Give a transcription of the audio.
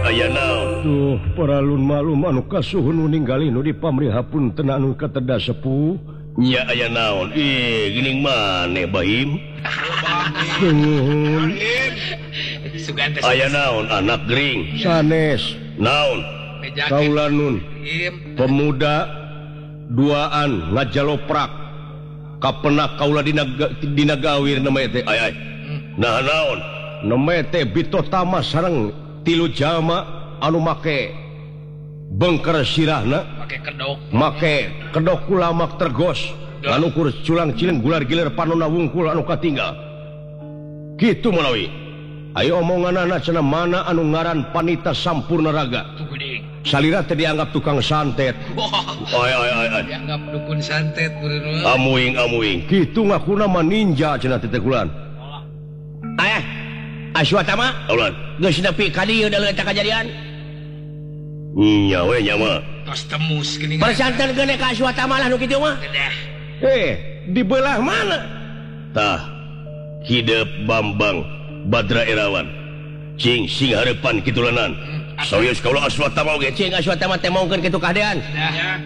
tuh paralun malum anu kasuhun ninggalin nu di pamrihapun tenanu kateda sepuh nya aya naon geuning maneh Bahim aya naon anak gering sanes naon kaulanun pemuda duaan ngajaloprak kapenak kaula dina gawir nama teh ay nah naon nama teh bitotama sareng tilu jama anu make bengker sirahna make kedok kulamak tergos anu kur culang cileng gular gilir panona wungkul anu katinggal kitu menawi ayo omonganana cenah mana anu ngaran Panita Sampurna Raga salira teh dianggap tukang santet dianggap dukun santet amuing kitu ngakuna mah ninja cenah teh kulan Aswatama ulan geus nepi ka dieu da eta kajadian nya we nya mah tos temus geuning persanten geune ka Aswatama lah nu kitu mah di belah mana tah hidup Bambang Badra Irawan cing sing hareupan kitulanan sawios kaula Aswatama oge cing Aswatama teh mongkeun kitu kahadean